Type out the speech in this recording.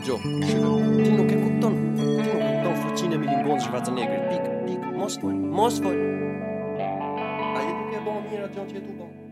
Jo, chega. Ti não quer coctão. Ti não coctão, frutina, milingonzes, schwarzenegger. Pique, pique, Moskva. Aí não é bom a minha, adiante é tudo bom.